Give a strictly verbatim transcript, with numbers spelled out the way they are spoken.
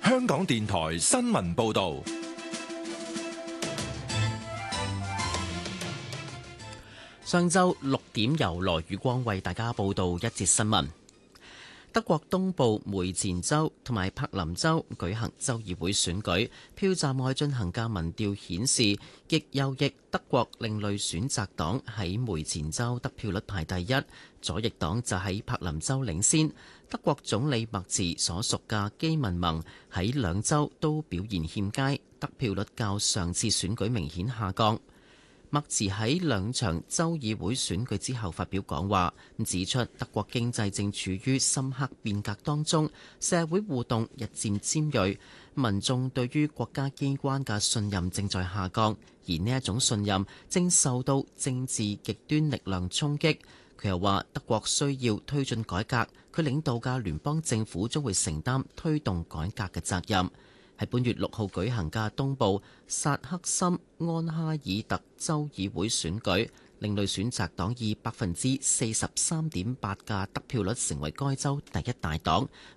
香港電台新聞報道。 上晝六點，由羅宇光為大家報道一節新聞。德國東部梅前州同埋柏林州舉行州議會選舉，票站外進行嘅民調顯示，極右翼德國另類選擇黨喺梅前州得票率排第一，左翼黨就喺柏林州領先。德國總理默茨所屬嘅基民盟喺兩州都表現欠佳，得票率較上次選舉明顯下降。默茨喺兩場州議會選舉之後發表講話，指出德國經濟正處於深刻變革當中，社會互動日漸尖銳，民眾對於國家機關嘅信任正在下降，而呢一種信任正受到政治極端力量衝擊。佢又話德國需要推進改革，佢領導嘅聯邦政府將會承擔推動改革嘅責任。喺本月六號舉行嘅東部薩克森安哈爾特州議會選舉，另類選擇黨以百分之四十三點八嘅得票率成為該州第一大黨，